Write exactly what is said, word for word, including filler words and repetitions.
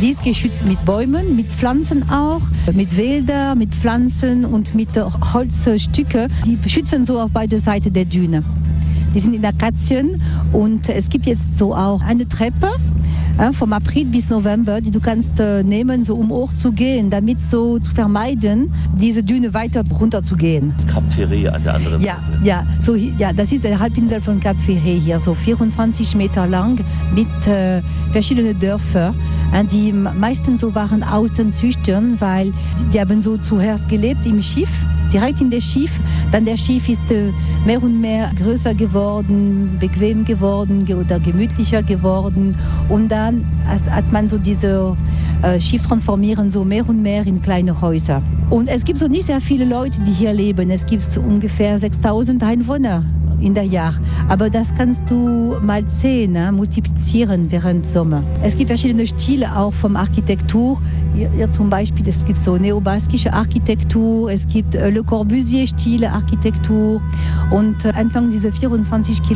Die ist geschützt mit Bäumen, mit Pflanzen auch, mit Wäldern, mit Pflanzen und mit Holzstücken. Die beschützen so auf beide Seiten der Düne. Die sind in Akazien und es gibt jetzt so auch eine Treppe äh, vom April bis November, die du kannst äh, nehmen, so um hoch zu gehen, damit so zu vermeiden, diese Düne weiter runter zu gehen. Das Cap Ferret an der anderen ja, Seite. Ja, so, ja, das ist die Halbinsel von Cap Ferret hier, so vierundzwanzig Meter lang mit äh, verschiedenen Dörfern, äh, die meistens so waren Außenzüchtern, weil die, die haben so zuerst gelebt im Schiff. Direkt in das Schiff, dann der Schiff ist äh, mehr und mehr größer geworden, bequem geworden oder gemütlicher geworden und dann hat man so diese äh, Schiff transformieren so mehr und mehr in kleine Häuser. Und es gibt so nicht sehr viele Leute, die hier leben. Es gibt so ungefähr sechstausend Einwohner in der Jahr. Aber das kannst du mal sehen, ne? Multiplizieren während Sommer. Es gibt verschiedene Stile auch von Architektur. Hier, hier zum Beispiel, es gibt so neobaskische Architektur, es gibt äh, Le Corbusier-Stile Architektur und äh, entlang dieser vierundzwanzig Kilometer